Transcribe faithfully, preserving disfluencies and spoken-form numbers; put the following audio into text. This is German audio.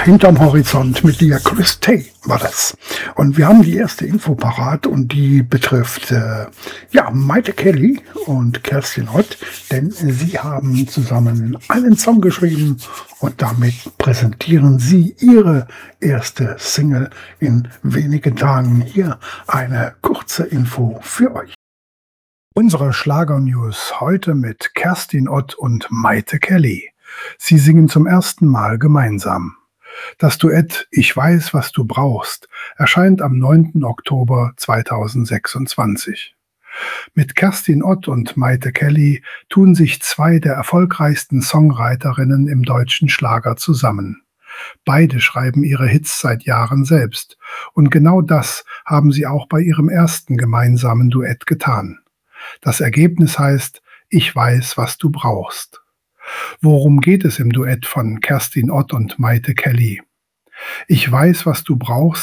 hinterm Horizont mit dir. Chris Tay war das. Und wir haben die erste Info parat und die betrifft äh, ja, Maite Kelly und Kerstin Ott, denn sie haben zusammen einen Song geschrieben und damit präsentieren sie ihre erste Single in wenigen Tagen. Hier eine kurze Info für euch. Unsere Schlager-News heute mit Kerstin Ott und Maite Kelly. Sie singen zum ersten Mal gemeinsam. Das Duett Ich weiß, was du brauchst erscheint am neunten Oktober zweitausendsechsundzwanzig. Mit Kerstin Ott und Maite Kelly tun sich zwei der erfolgreichsten Songwriterinnen im deutschen Schlager zusammen. Beide schreiben ihre Hits seit Jahren selbst und genau das haben sie auch bei ihrem ersten gemeinsamen Duett getan. Das Ergebnis heißt Ich weiß, was du brauchst. Worum geht es im Duett von Kerstin Ott und Maite Kelly? Ich weiß, was du brauchst